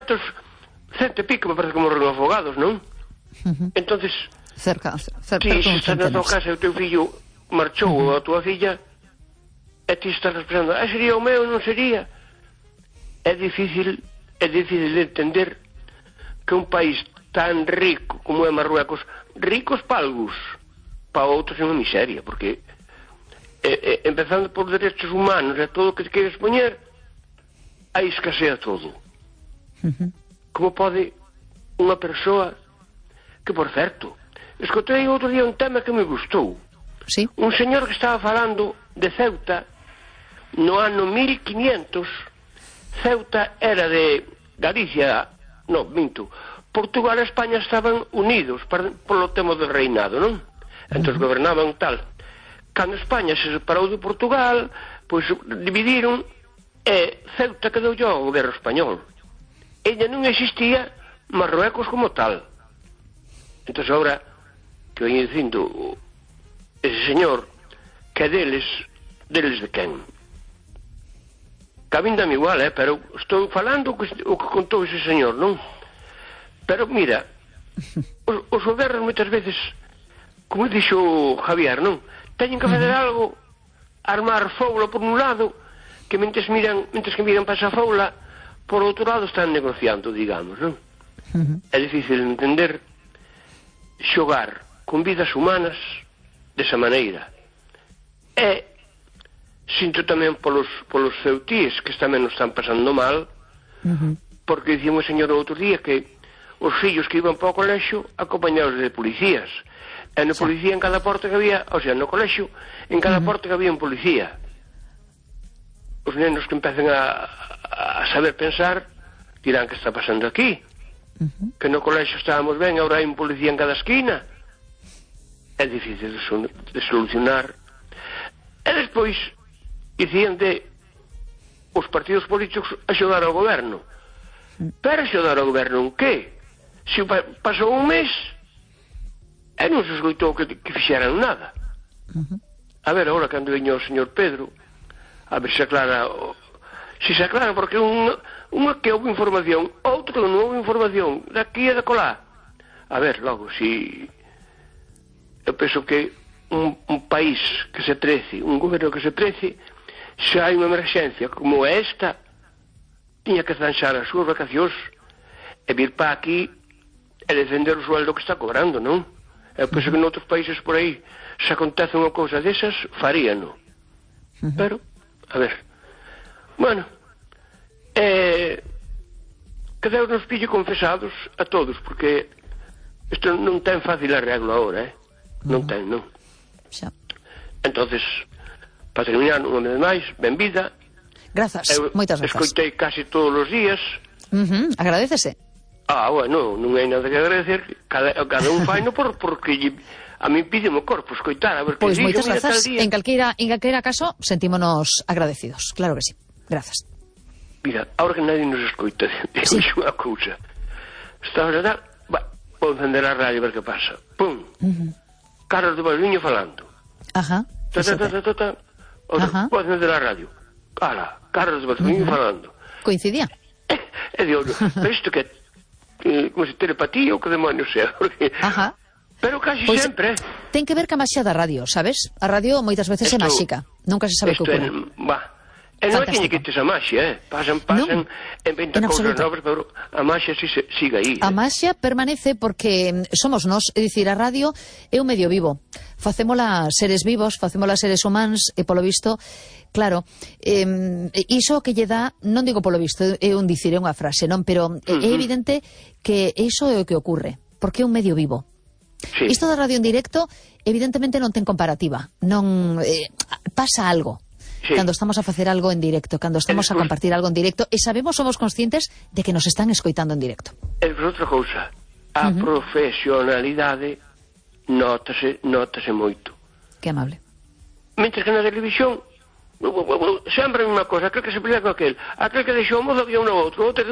cento e pico, me parece que morreron afogados, non? Entonces, cerca se estás na tua casa e o teu fillo marchou ou a tua filla, e ti estás pensando, sería o meu, non sería? É difícil de entender que un país tan rico como é Marruecos, ricos para algúns, para outros é unha miseria, porque empezando por derechos humanos e todo o que te queres poñer, aí escasea todo. Como pode unha persoa que, por certo, escutei outro día un tema que me gustou. Sí. Un señor que estaba falando de Ceuta no ano 1500. Ceuta era de Galicia, non, minto, Portugal e España estaban unidos polo tema do reinado, non? Entón gobernaban tal. Cando España se separou de Portugal, pois dividiron e Ceuta quedou ao goberno español. Ella non existía Marruecos como tal. Entón agora que veño dicindo ese señor que é deles de quen? Cabíndame igual, pero estou falando o que contou ese señor, non? Pero mira, os gobernos moitas veces, como dixo Javier, non? Teñen que fazer algo, armar foula por un lado, que mentes que miran para esa foula, por outro lado están negociando, digamos, non? É difícil entender xogar con vidas humanas desa maneira. Sinto tamén polos ceutíes que tamén nos están pasando mal, porque dicimos o señor outro día que os fillos que iban para o colexio acompañados de policías, e no policía en cada porta que había, o sea, no colexio en cada porta que había un policía. Os nenos que empecen a saber pensar dirán que está pasando aquí, que no colexio estábamos ben, agora hai un policía en cada esquina. É difícil de solucionar. E despois dicían de os partidos políticos axudar ao goberno. Pero axudar ao goberno en que? Se pasou un mes e non se escoitou que fixeran nada. A ver, agora cando veño o señor Pedro, a ver se aclara, porque unha que houve información, outro que non houve información, daqui e da colá. A ver, logo, si eu penso que un país que se trece, un goberno que se trece, se hai unha emerxencia como esta, tiña que zanxar as súas vacacións e vir para aquí e defender o sueldo que está cobrando, non? Eu penso que noutros países por aí, se acontece unha cousa desas, faríano. Pero, a ver, bueno, que Deus nos pille confesados a todos, porque isto non ten fácil arreglo agora, non ten, non. Entonces, para terminar, unha vez máis, benvida. Grazas, moitas grazas. Escoitei casi todos os días. Agradecese. Bueno, non hai nada que agradecer. Cada un faino porque a mí pide o corpo escoitar. Pois moitas grazas. En calquera caso, sentímonos agradecidos. Claro que sí. Grazas. Mira, ahora que nadie nos escoita, digo unha cousa. Está a verdad? Vou encender a radio a ver que pasa. Pum. Carlos de Balviño falando. Vou encender a radio. Carlos de Balviño falando. Coincidía. E digo, pero isto que como se telepatía ou que demonios sea, porque... Pero casi sempre, ten que ver ca maxia da radio, sabes? A radio moitas veces é máxica. Nunca se sabe o que ocorre. E non é que lle quites a maxia, pasan en 20 cousas novas, pero a maxia sigue aí. A maxia permanece porque somos nós, é dicir, a radio é un medio vivo. Facémola seres vivos, facémola seres humanos, e polo visto, claro, iso que lle dá, non digo polo visto, é un dicir, é unha frase, non? Pero é evidente que iso é o que ocorre, porque é un medio vivo. Isto da radio en directo, evidentemente non ten comparativa, non pasa algo. Cando estamos a facer algo en directo, cando estamos a compartir algo en directo, e somos conscientes de que nos están escoitando en directo. É outra cousa, a profesionalidade nótase moito. Que amable. Mentre que na televisión sempre a mesma cosa, aquel que se pelea con aquel que deixou o mozo había un outro, outro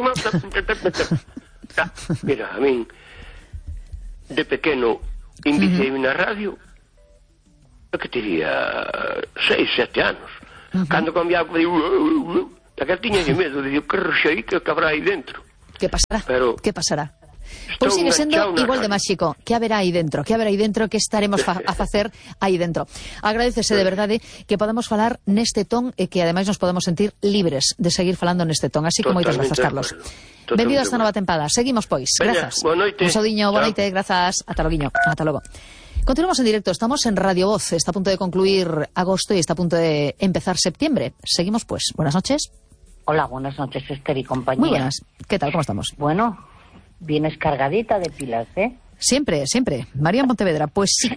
mira, a min de pequeno invicéime na radio, que teria 6, 7 anos. Cando cambiaba, aquel tiña de medo, dicía, que roxei, que cabrá aí dentro. ¿Qué pasará? Pero ¿Qué pasará? Pues sigue siendo igual de máxico. ¿Qué habrá ahí dentro? ¿Qué habrá aí dentro? ¿Qué estaremos a facer aí dentro? Agradecese de verdade que podamos falar neste ton e que ademais nos podemos sentir libres de seguir falando neste ton. Así que moitas grazas, Carlos. Benvido a esta nova tempada. Seguimos, pois. Grazas. Boa noite. Un saudiño, boa noite, grazas. Ata loguiño. Ata logo. Continuamos en directo, estamos en Radio Voz. Está a punto de concluir agosto y está a punto de empezar septiembre. Seguimos, pues. Buenas noches. Hola, buenas noches, Esther y compañía. Muy buenas. ¿Qué tal? ¿Cómo estamos? Bueno, vienes cargadita de pilas, ¿eh? Siempre, siempre. María Pontevedra, pues sí.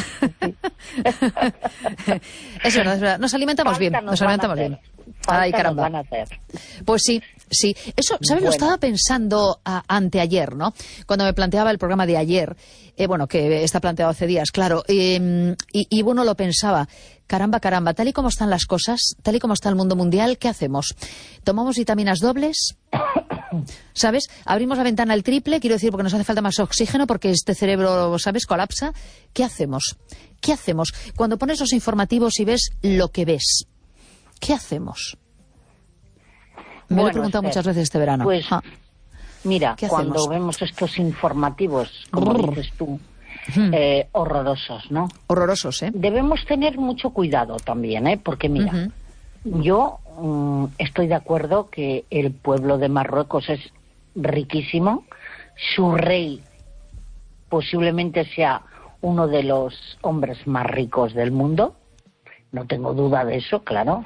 Es verdad. Nos alimentamos bien, nos alimentamos bien. Ay, caramba. Van a hacer. Pues sí, sí. Eso, ¿sabes? Lo estaba pensando anteayer, ¿no? Cuando me planteaba el programa de ayer, bueno, que está planteado hace días, claro, y bueno, lo pensaba. Caramba, tal y como están las cosas, tal y como está el mundo mundial, ¿qué hacemos? ¿Tomamos vitaminas dobles? ¿Sabes? Abrimos la ventana al triple, quiero decir, porque nos hace falta más oxígeno, porque este cerebro, ¿sabes?, colapsa. ¿Qué hacemos? ¿Qué hacemos? Cuando pones los informativos y ves lo que ves, ¿qué hacemos? Me lo he preguntado muchas veces este verano. Pues, mira, cuando hacemos? vemos estos informativos, como dices tú, horrorosos, ¿no? Horrorosos, ¿eh? Debemos tener mucho cuidado también, ¿eh? Porque mira, yo estoy de acuerdo que el pueblo de Marruecos es riquísimo, su rey posiblemente sea uno de los hombres más ricos del mundo, no tengo duda de eso, claro.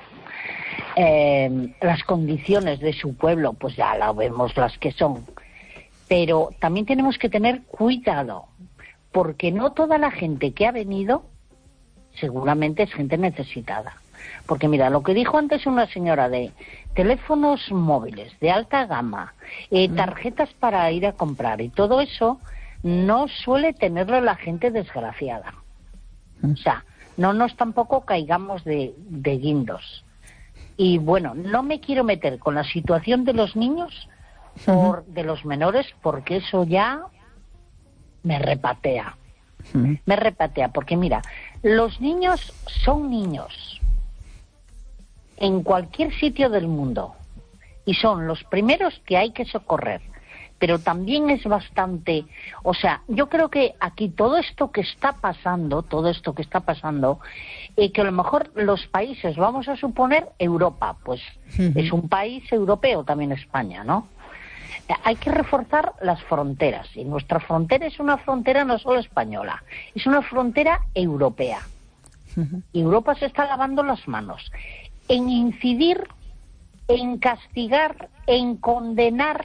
Las condiciones de su pueblo, pues ya la vemos las que son, pero también tenemos que tener cuidado, porque no toda la gente que ha venido seguramente es gente necesitada. Porque mira, lo que dijo antes una señora de teléfonos móviles de alta gama, tarjetas para ir a comprar y todo eso, no suele tenerlo la gente desgraciada. O sea, no nos tampoco caigamos de guindos. Y bueno, no me quiero meter con la situación de los niños, de los menores, porque eso ya me repatea. Me repatea, porque mira, los niños son niños en cualquier sitio del mundo y son los primeros que hay que socorrer. Pero también es bastante, o sea, yo creo que aquí todo esto que está pasando, que a lo mejor los países, vamos a suponer Europa, pues es un país europeo también España, ¿no? Hay que reforzar las fronteras, y nuestra frontera es una frontera no solo española, es una frontera europea. Y Europa se está lavando las manos en incidir, en castigar, en condenar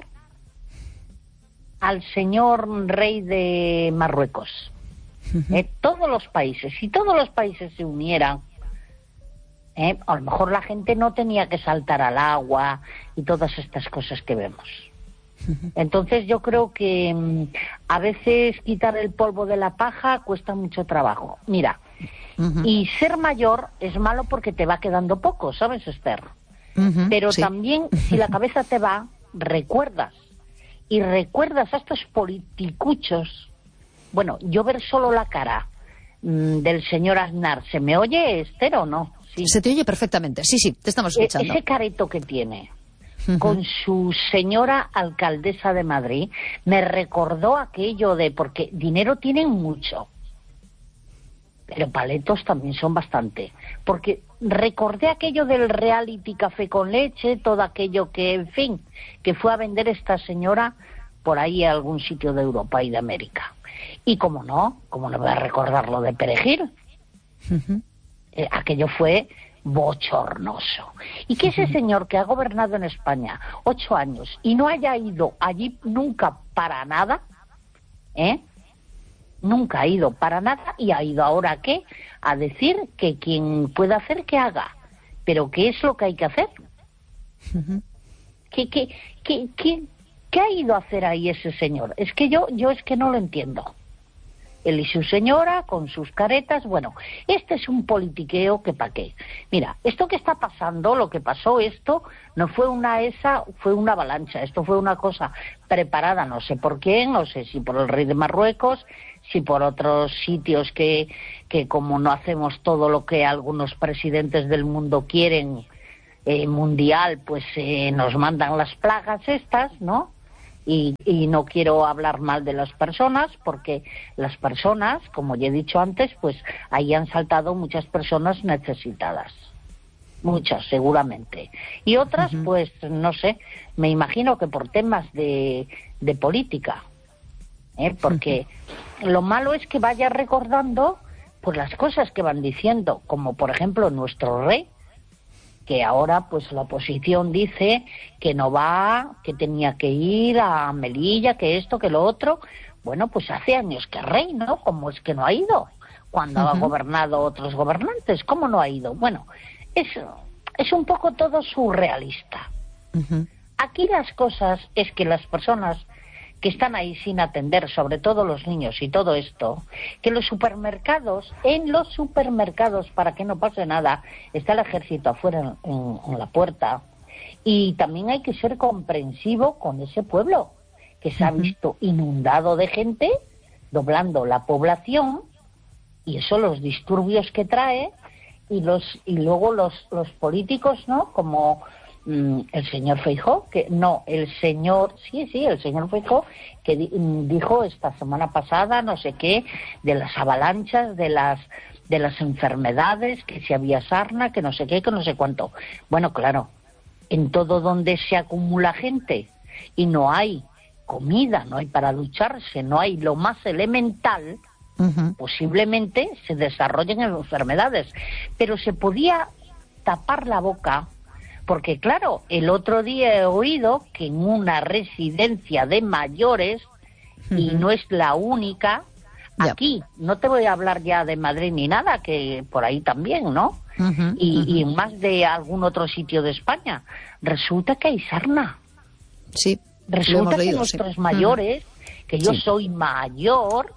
al señor rey de Marruecos. Todos los países, si todos los países se unieran, a lo mejor la gente no tenía que saltar al agua y todas estas cosas que vemos. Entonces yo creo que a veces quitar el polvo de la paja cuesta mucho trabajo. Mira, y ser mayor es malo porque te va quedando poco, ¿sabes, Esther? Pero sí, también si la cabeza te va, recuerdas. Y recuerdas a estos politicuchos. Bueno, yo ver solo la cara del señor Aznar, ¿se me oye, Esther, o no? Sí. Se te oye perfectamente, sí, te estamos escuchando. Ese careto que tiene con su señora alcaldesa de Madrid me recordó aquello de, porque dinero tienen mucho, pero paletos también son bastante, porque recordé aquello del reality Café con Leche, todo aquello que, en fin, que fue a vender esta señora por ahí a algún sitio de Europa y de América. Y cómo no voy a recordar lo de Perejil. Aquello fue bochornoso. Y que ese señor que ha gobernado en España 8 años y no haya ido allí nunca para nada, nunca ha ido para nada, y ha ido ahora ¿a qué? A decir que quien pueda hacer que haga. Pero ¿qué es lo que hay que hacer? ¿Qué ha ido a hacer ahí ese señor? Es que yo es que no lo entiendo. Él y su señora, con sus caretas, bueno, este es un politiqueo que pa' qué. Mira, esto que está pasando, lo que pasó esto, no fue fue una avalancha, esto fue una cosa preparada, no sé por quién, no sé si por el rey de Marruecos, si por otros sitios que como no hacemos todo lo que algunos presidentes del mundo quieren, mundial, pues nos mandan las plagas estas, ¿no? y no quiero hablar mal de las personas, porque las personas, como ya he dicho antes, pues ahí han saltado muchas personas necesitadas. Muchas, seguramente. Y otras, pues, no sé, me imagino que por temas de política. Porque lo malo es que vaya recordando pues las cosas que van diciendo, como por ejemplo nuestro rey, que ahora pues la oposición dice que no va, que tenía que ir a Melilla, que esto, que lo otro. Bueno, pues hace años que rey, ¿no? ¿Cómo es que no ha ido? Cuando ha gobernado otros gobernantes, ¿cómo no ha ido? Bueno, es un poco todo surrealista. Aquí las cosas es que las personas que están ahí sin atender, sobre todo los niños y todo esto, que en los supermercados, para que no pase nada, está el ejército afuera en la puerta, y también hay que ser comprensivo con ese pueblo, que se ha visto inundado de gente, doblando la población, y eso los disturbios que trae, y luego los políticos, ¿no?, como el señor Feijóo, el señor Feijóo, que dijo esta semana pasada, no sé qué, de las avalanchas, de las enfermedades, que si había sarna, que no sé qué, que no sé cuánto. Bueno, claro, en todo donde se acumula gente y no hay comida, no hay para ducharse, no hay lo más elemental, posiblemente se desarrollen enfermedades. Pero se podía tapar la boca, porque claro, el otro día he oído que en una residencia de mayores, y no es la única, aquí, no te voy a hablar ya de Madrid ni nada, que por ahí también, ¿no? Y más de algún otro sitio de España, resulta que hay sarna. Sí, resulta que nuestros mayores, que yo soy mayor,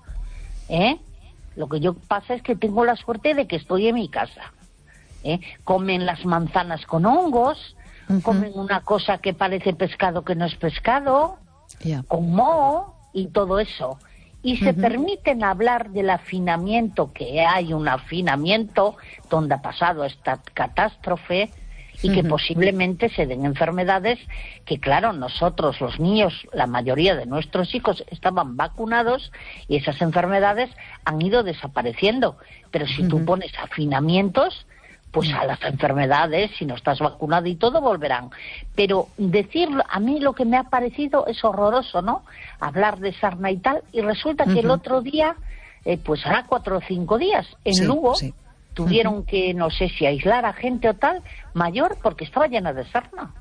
lo que yo pasa es que tengo la suerte de que estoy en mi casa. Comen las manzanas con hongos, comen una cosa que parece pescado que no es pescado, con moho y todo eso. Y se permiten hablar del afinamiento, que hay un afinamiento donde ha pasado esta catástrofe y que posiblemente se den enfermedades que, claro, nosotros, los niños, la mayoría de nuestros hijos estaban vacunados y esas enfermedades han ido desapareciendo. Pero si tú pones afinamientos, pues a las enfermedades, si no estás vacunado y todo, volverán. Pero decirlo, a mí lo que me ha parecido es horroroso, ¿no? Hablar de sarna y tal, y resulta que el otro día, pues hará 4 o 5 días, en Lugo, tuvieron que, no sé si aislar a gente o tal, mayor, porque estaba llena de sarna.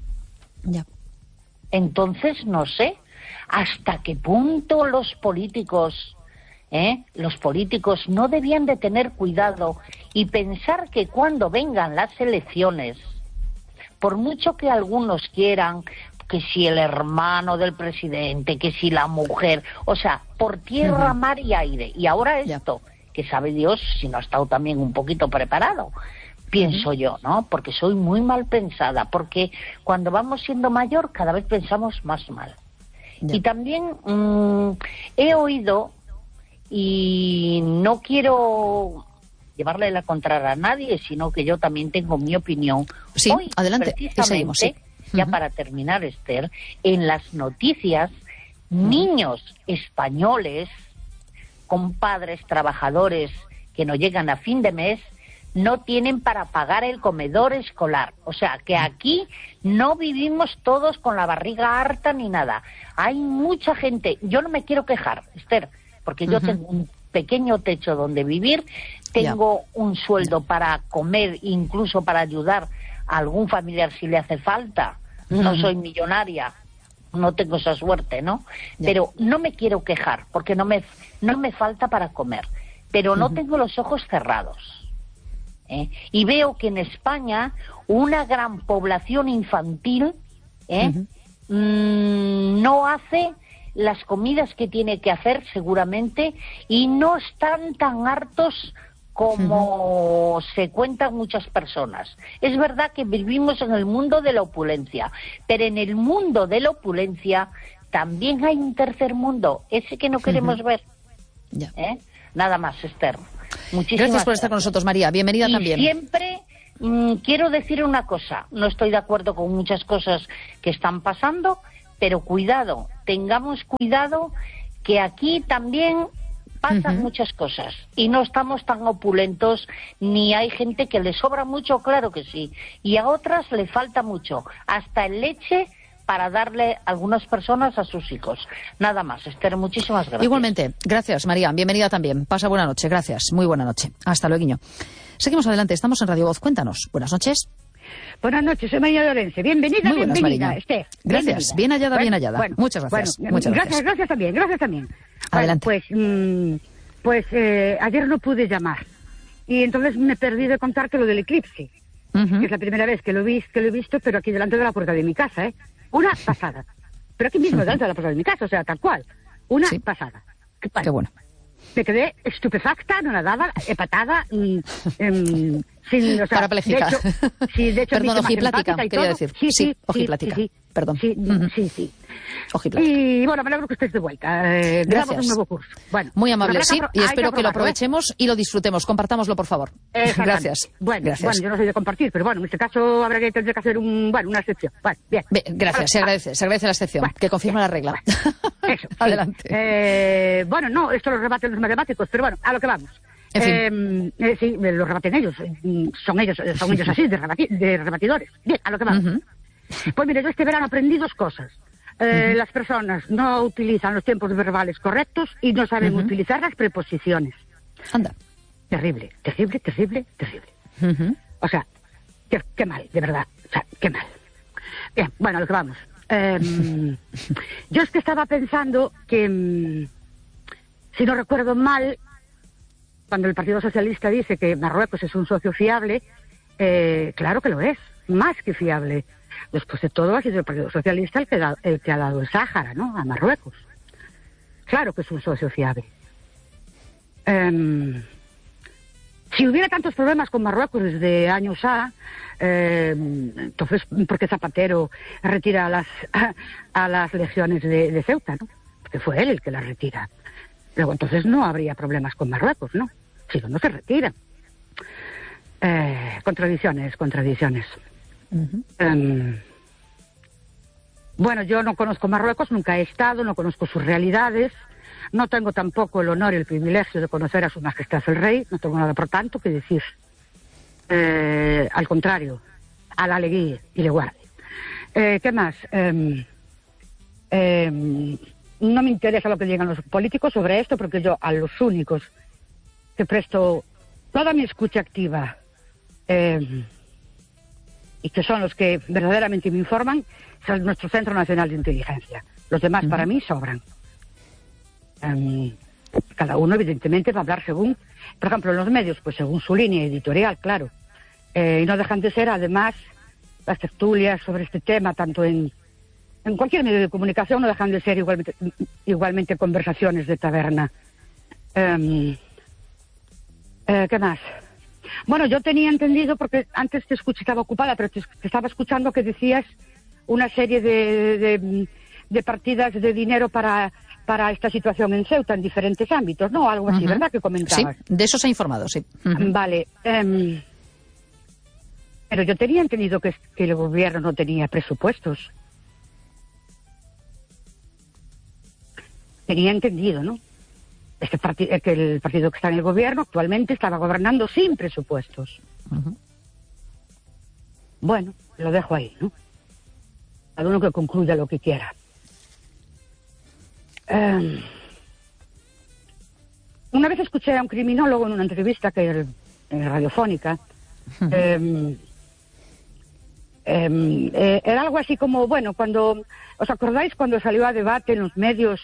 Entonces, no sé hasta qué punto los políticos no debían de tener cuidado y pensar que cuando vengan las elecciones, por mucho que algunos quieran, que si el hermano del presidente, que si la mujer, o sea, por tierra, mar y aire, y ahora esto, que sabe Dios si no ha estado también un poquito preparado, pienso yo, ¿no? Porque soy muy mal pensada, porque cuando vamos siendo mayor cada vez pensamos más mal. Y también he oído, y no quiero llevarle la contraria a nadie, sino que yo también tengo mi opinión. Sí, hoy, adelante, precisamente, ya para terminar, Esther, en las noticias, niños españoles con padres trabajadores que no llegan a fin de mes, no tienen para pagar el comedor escolar. O sea, que aquí no vivimos todos con la barriga harta ni nada. Hay mucha gente, yo no me quiero quejar, Esther, porque yo tengo un pequeño techo donde vivir, tengo un sueldo para comer, incluso para ayudar a algún familiar si le hace falta. No soy millonaria, no tengo esa suerte, ¿no? Pero no me quiero quejar, porque no me falta para comer, pero no tengo los ojos cerrados. Y veo que en España una gran población infantil no hace las comidas que tiene que hacer seguramente, y no están tan hartos como se cuentan muchas personas. Es verdad que vivimos en el mundo de la opulencia, pero en el mundo de la opulencia también hay un tercer mundo, ese que no queremos ver. Nada más, Esther. Muchísimas gracias por estar con nosotros, María. Bienvenida también. Siempre quiero decir una cosa. No estoy de acuerdo con muchas cosas que están pasando, pero cuidado, tengamos cuidado que aquí también pasan muchas cosas y no estamos tan opulentos, ni hay gente que le sobra mucho, claro que sí, y a otras le falta mucho, hasta en leche para darle a algunas personas a sus hijos. Nada más, Esther, muchísimas gracias. Igualmente, gracias María, bienvenida también. Pasa buena noche, gracias, muy buena noche. Hasta luego. Seguimos adelante, estamos en Radio Voz, cuéntanos. Buenas noches. Buenas noches, soy María Lorenzo. Bienvenida, muy buenas, bienvenida, María. Esther. Gracias, bien hallada, bien hallada. Bueno, muchas gracias. Muchas gracias. Gracias también. Adelante. Pues ayer no pude llamar y entonces me perdí de contarte lo del eclipse, que es la primera vez que lo he visto, pero aquí delante de la puerta de mi casa, ¿eh? Una pasada. Pero aquí mismo delante de la puerta de mi casa, o sea, tal cual. Una pasada. Qué bueno. Me quedé estupefacta, anonadada, epatada, sin, o sea, parapléjica. De hecho, perdón, ojiplática, quería decir. Sí, ojiplática. Perdón. Sí. Ojiplática. Y bueno, me alegro que estés de vuelta. Gracias. Un nuevo curso. Bueno, muy amable, sí, y espero que lo probarlo, aprovechemos y lo disfrutemos. Compartámoslo, por favor. Gracias. Bueno, yo no soy de compartir, pero bueno, en este caso tendré que hacer una excepción. Bueno, bien. Gracias, se agradece la excepción, que confirma la regla. Eso. Adelante. Bueno, no, esto lo rebaten los matemáticos, pero bueno, a lo que vamos. En fin. Sí, lo rebaten ellos. Son ellos así, de rebatidores. Bien, a lo que vamos. Pues mire, yo este verano aprendí dos cosas. Las personas no utilizan los tiempos verbales correctos y no saben utilizar las preposiciones. Anda. Terrible. O sea, qué mal, de verdad. O sea, qué mal. Bien, bueno, a lo que vamos. Yo es que estaba pensando que, si no recuerdo mal, cuando el Partido Socialista dice que Marruecos es un socio fiable, claro que lo es, más que fiable. Después de todo ha sido el Partido Socialista el que ha dado el Sáhara, ¿no?, a Marruecos. Claro que es un socio fiable. Si hubiera tantos problemas con Marruecos desde años entonces, ¿por qué Zapatero retira a las legiones de Ceuta, no? Porque fue él el que las retira. Luego entonces no habría problemas con Marruecos, ¿no? Si no se retiran. Contradicciones. Bueno, yo no conozco Marruecos, nunca he estado, no conozco sus realidades, no tengo tampoco el honor y el privilegio de conocer a Su Majestad el Rey, no tengo nada por tanto que decir. Al contrario, a la alegría y le guarde. ¿Qué más? No me interesa lo que digan los políticos sobre esto, porque yo a los únicos que presto toda mi escucha activa y que son los que verdaderamente me informan, es nuestro Centro Nacional de Inteligencia. Los demás para mí sobran. Cada uno evidentemente va a hablar según, por ejemplo, en los medios, pues según su línea editorial, claro. Y no dejan de ser, además, las tertulias sobre este tema, tanto en cualquier medio de comunicación, no dejan de ser igualmente conversaciones de taberna. ¿Qué más? Bueno, yo tenía entendido, porque antes te escuché, estaba ocupada, pero te estaba escuchando que decías una serie de partidas de dinero para esta situación en Ceuta, en diferentes ámbitos, ¿no? Algo así, ¿verdad?, que comentabas. Sí, de eso se ha informado, sí. Vale. Pero yo tenía entendido que el gobierno no tenía presupuestos. Tenía entendido, ¿no? Que el partido que está en el gobierno actualmente estaba gobernando sin presupuestos. Bueno, lo dejo ahí, ¿no? Cada uno que concluya lo que quiera. Una vez escuché a un criminólogo en una entrevista radiofónica. Era algo así como, bueno, cuando... ¿Os acordáis cuando salió a debate en los medios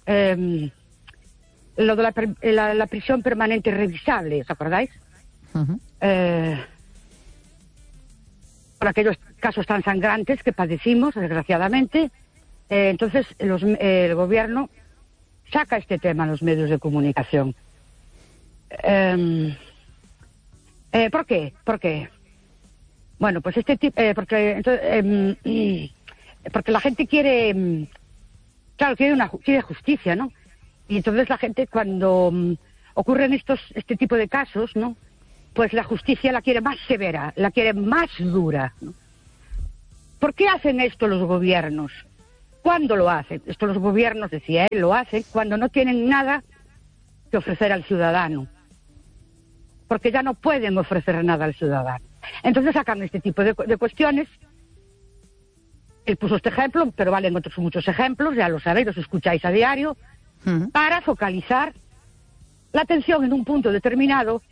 lo de la prisión permanente revisable? ¿Os acordáis? Por aquellos casos tan sangrantes que padecimos, desgraciadamente. Entonces, el gobierno saca este tema en los medios de comunicación. ¿Por qué? Bueno, pues porque la gente quiere, claro, quiere justicia, ¿no? Y entonces la gente, cuando ocurren este tipo de casos, ¿no?, pues la justicia la quiere más severa, la quiere más dura, ¿no? ¿Por qué hacen esto los gobiernos? ¿Cuándo lo hacen? Esto los gobiernos, decía él, lo hacen cuando no tienen nada que ofrecer al ciudadano. Porque ya no pueden ofrecer nada al ciudadano. Entonces sacan este tipo de cuestiones. Él puso este ejemplo, pero valen otros muchos ejemplos, ya lo sabéis, los escucháis a diario, para focalizar la atención en un punto determinado.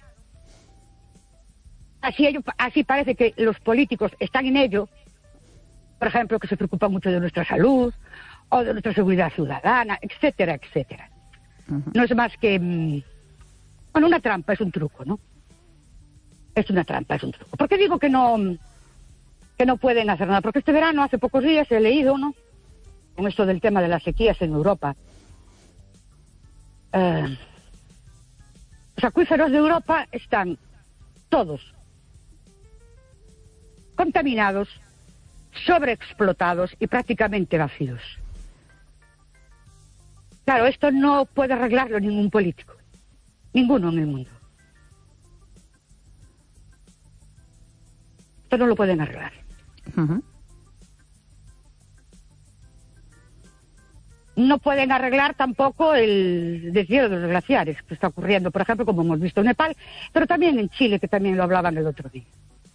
Así parece que los políticos están en ello, por ejemplo, que se preocupan mucho de nuestra salud, o de nuestra seguridad ciudadana, etcétera, etcétera. No es más que, bueno, una trampa, es un truco, ¿no? Es una trampa, es un truco. ¿Por qué digo que no pueden hacer nada? Porque este verano, hace pocos días, he leído, ¿no?, con esto del tema de las sequías en Europa. Los acuíferos de Europa están todos contaminados, sobreexplotados y prácticamente vacíos. Claro, esto no puede arreglarlo ningún político, ninguno en el mundo. Esto no lo pueden arreglar. No pueden arreglar tampoco el deshielo de los glaciares que está ocurriendo, por ejemplo, como hemos visto en Nepal, pero también en Chile, que también lo hablaban el otro día.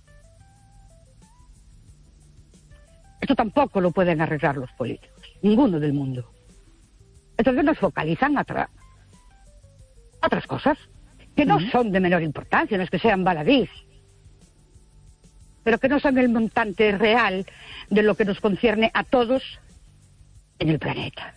Esto tampoco lo pueden arreglar los políticos, ninguno del mundo. Entonces nos focalizan a otras cosas que no son de menor importancia, no es que sean baladís, pero que no son el montante real de lo que nos concierne a todos en el planeta.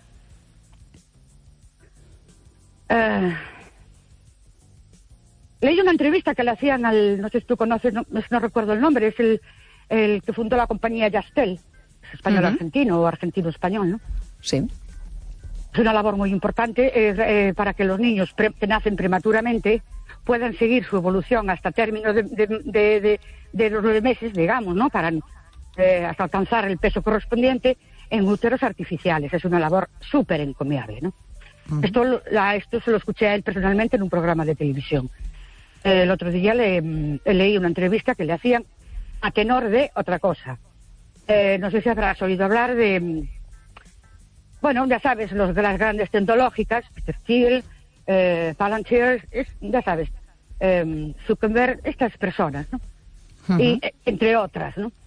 Leí una entrevista que le hacían al, no sé si tú conoces, no recuerdo el nombre, es el que fundó la compañía Yastel, es español-argentino o argentino-español, ¿no? Sí. Es una labor muy importante para que los niños que nacen prematuramente puedan seguir su evolución hasta términos de los 9 meses, digamos, ¿no?, para hasta alcanzar el peso correspondiente en úteros artificiales. Es una labor súper encomiable, ¿no? Esto se lo escuché a él personalmente en un programa de televisión. El otro día leí una entrevista que le hacían a tenor de otra cosa. No sé si habrás oído hablar de... Bueno, ya sabes, las grandes tecnológicas, Peter Thiel, Palantir, ya sabes, Zuckerberg, estas personas, ¿no? Y entre otras, ¿no?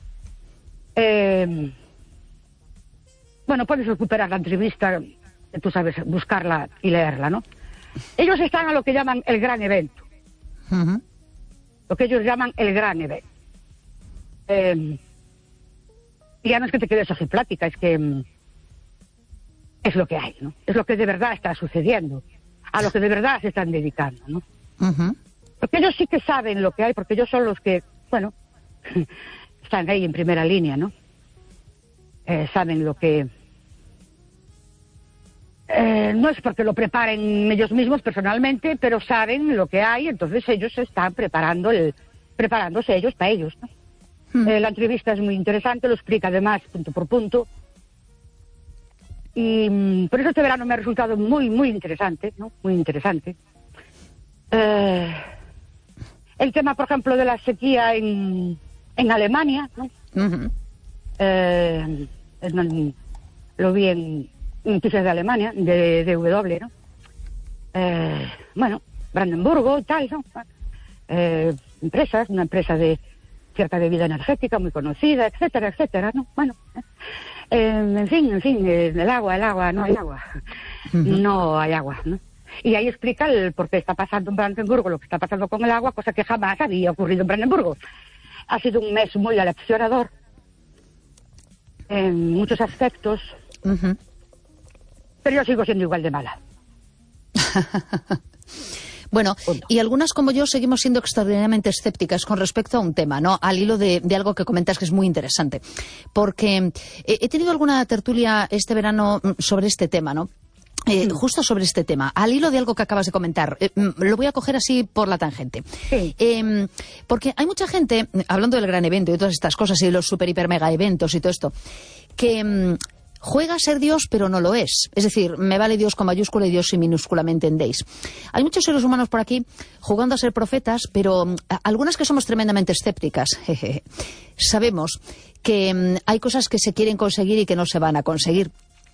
Bueno, puedes recuperar la entrevista, tú sabes, buscarla y leerla, ¿no? Ellos están a lo que llaman el gran evento. Lo que ellos llaman el gran evento. Y ya no es que te quedes ojiplática, es que es lo que hay, ¿no? Es lo que de verdad está sucediendo, a lo que de verdad se están dedicando, ¿no? Porque ellos sí que saben lo que hay, porque ellos son los que, bueno, están ahí en primera línea, ¿no? Saben lo que... no es porque lo preparen ellos mismos personalmente, pero saben lo que hay, entonces ellos están preparándose ellos para ellos, ¿no? La entrevista es muy interesante, lo explica además punto por punto. Y por eso este verano me ha resultado muy, muy interesante, ¿no? Muy interesante. El tema, por ejemplo, de la sequía en Alemania, ¿no? Lo vi en noticias de Alemania, de DW, ¿no? Bueno, Brandenburgo y tal, ¿no? Una empresa de cierta bebida energética muy conocida, etcétera, etcétera, ¿no? Bueno, en fin, el agua, no hay agua. No hay agua, ¿no? Y ahí explica el por qué está pasando en Brandenburgo lo que está pasando con el agua, cosa que jamás había ocurrido en Brandenburgo. Ha sido un mes muy aleccionador en muchos aspectos, pero yo sigo siendo igual de mala. Bueno, y algunas como yo seguimos siendo extraordinariamente escépticas con respecto a un tema, ¿no? Al hilo de algo que comentas que es muy interesante. Porque he tenido alguna tertulia este verano sobre este tema, ¿no? Justo sobre este tema, al hilo de algo que acabas de comentar. Lo voy a coger así por la tangente. Sí. Porque hay mucha gente, hablando del gran evento y todas estas cosas y los super hiper mega eventos y todo esto, que... juega a ser Dios, pero no lo es. Es decir, me vale Dios con mayúscula y Dios sin minúscula, ¿me entendéis? Hay muchos seres humanos por aquí jugando a ser profetas, pero algunas que somos tremendamente escépticas. Sabemos que hay cosas que se quieren conseguir y que no se van a conseguir.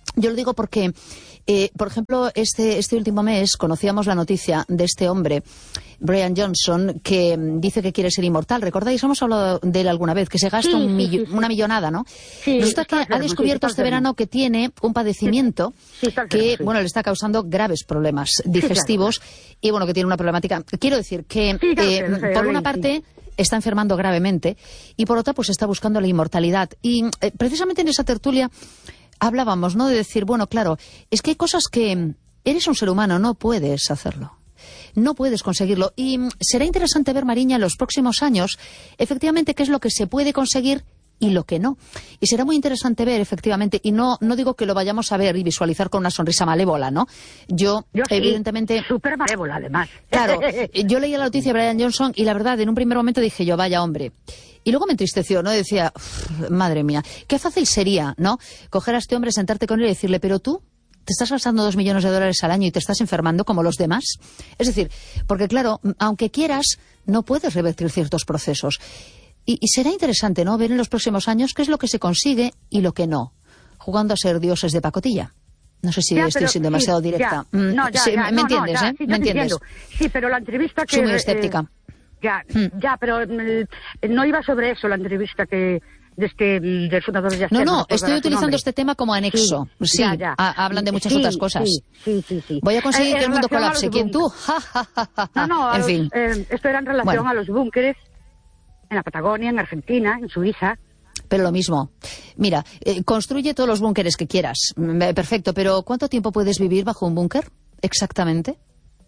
Yo lo digo porque, por ejemplo, este último mes conocíamos la noticia de este hombre, Brian Johnson, que dice que quiere ser inmortal. ¿Recordáis? Hemos hablado de él alguna vez, que se gasta una millonada, ¿no? Sí, resulta que ha descubierto este verano que tiene un padecimiento que, bueno, le está causando graves problemas digestivos y, bueno, que tiene una problemática. Quiero decir que, por una parte, está enfermando gravemente y, por otra, pues está buscando la inmortalidad. Y precisamente en esa tertulia hablábamos, ¿no?, de decir, bueno, claro, es que hay cosas que eres un ser humano, no puedes hacerlo. No puedes conseguirlo. Y será interesante ver, Mariña, en los próximos años, efectivamente, qué es lo que se puede conseguir y lo que no. Y será muy interesante ver, efectivamente, y no digo que lo vayamos a ver y visualizar con una sonrisa malévola, ¿no? Yo evidentemente... súper malévola, además. Claro, yo leía la noticia de Brian Johnson y la verdad, en un primer momento dije yo, vaya hombre. Y luego me entristeció, ¿no? Decía, madre mía, qué fácil sería, ¿no?, coger a este hombre, sentarte con él y decirle, pero tú te estás gastando $2 millones al año y te estás enfermando como los demás. Es decir, porque claro, aunque quieras, no puedes revertir ciertos procesos. Y será interesante, ¿no?, ver en los próximos años qué es lo que se consigue y lo que no, jugando a ser dioses de pacotilla. No sé si estoy siendo demasiado directa. ¿Me entiendes, eh? ¿Me entiendes? Sí, pero la entrevista que... Soy muy escéptica. Pero no iba sobre eso la entrevista que... del fundador de Yastel. No, estoy utilizando este tema como anexo. Sí, hablan de muchas otras cosas. Sí. Voy a conseguir que el mundo colapse. ¿Quién tú? No, en fin. Esto era en relación a los búnkeres en la Patagonia, en Argentina, en Suiza. Pero lo mismo. Mira, construye todos los búnkeres que quieras. Perfecto, pero ¿cuánto tiempo puedes vivir bajo un búnker? Exactamente.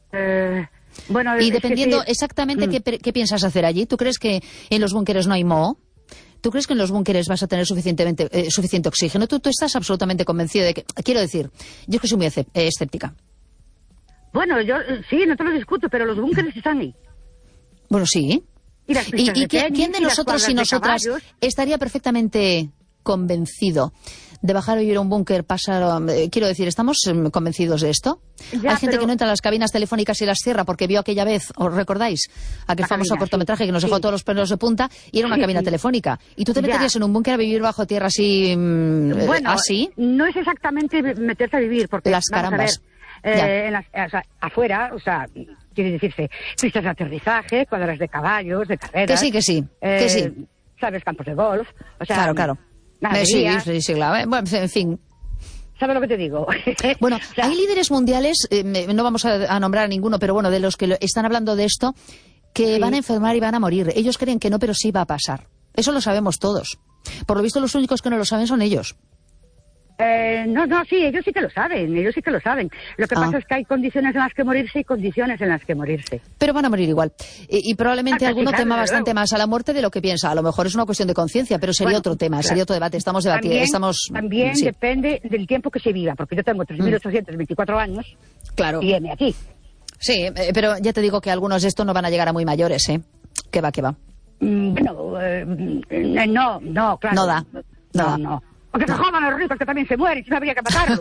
Bueno, y dependiendo exactamente qué piensas hacer allí. ¿Tú crees que en los búnkeres no hay moho? ¿Tú crees que en los búnkeres vas a tener suficiente oxígeno? ¿Tú estás absolutamente convencido de que... Quiero decir, yo es que soy muy escéptica. Bueno, yo sí, no te lo discuto, pero los búnkeres están ahí. Bueno, sí. ¿Y quién de nosotros y nosotras estaría perfectamente convencido de bajar a vivir a un búnker? Quiero decir, ¿estamos convencidos de esto? Hay gente que no entra a las cabinas telefónicas y las cierra porque vio aquella vez, ¿os recordáis? Aquel famoso cortometraje que nos dejó todos los pelos de punta y era una cabina telefónica. ¿Y tú te meterías en un búnker a vivir bajo tierra así? Bueno, así? No es exactamente meterse a vivir porque... Las carambas. Afuera, o sea, quiere decirse, pistas de aterrizaje, cuadras de caballos, de carreras. Que sí. ¿Sabes? Campos de golf. O sea, claro. Sí, claro. Bueno, en fin. ¿Sabes lo que te digo? Bueno, o sea, hay líderes mundiales, no vamos a nombrar a ninguno, pero bueno, de los que están hablando de esto, que van a enfermar y van a morir. Ellos creen que no, pero sí va a pasar. Eso lo sabemos todos. Por lo visto, los únicos que no lo saben son ellos. Sí, ellos sí que lo saben, Lo que pasa es que hay condiciones en las que morirse y condiciones en las que morirse. Pero van a morir igual. Y probablemente alguno tema bastante más a la muerte de lo que piensa. A lo mejor es una cuestión de conciencia, pero sería otro tema, sería otro debate. Estamos debatiendo. También depende del tiempo que se viva, porque yo tengo 3.824 años. Claro. Y heme aquí. Sí, pero ya te digo que algunos de estos no van a llegar a muy mayores, ¿eh? Que va. No, claro. No da. No. Porque se jodan los ricos que también se mueren, si no habría que matarlos.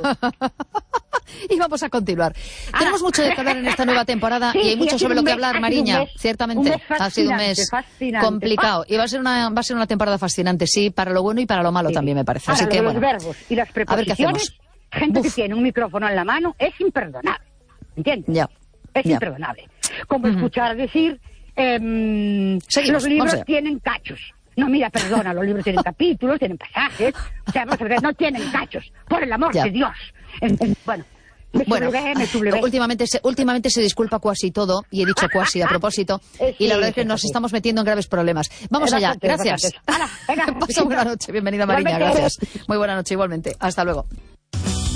Y vamos a continuar. Tenemos mucho de que hablar en esta nueva temporada y hay mucho sobre lo que hablar, Mariña. Ciertamente, ha sido un mes complicado. Y va a ser una temporada fascinante, sí, para lo bueno y para lo malo también, me parece. Ahora, así que, los verbos y las preposiciones, gente que tiene un micrófono en la mano, es imperdonable. ¿Entiendes? Ya. Es imperdonable. Como escuchar decir, los libros tienen cachos. No, mira, perdona, los libros tienen capítulos, tienen pasajes, o sea, no tienen cachos, por el amor de Dios. Bueno, últimamente se disculpa cuasi todo, y he dicho cuasi a propósito, y la verdad es que nos estamos metiendo en graves problemas. Vamos allá, gracias. Pasa buena noche, bienvenida Mariña, gracias. Muy buena noche igualmente, hasta luego.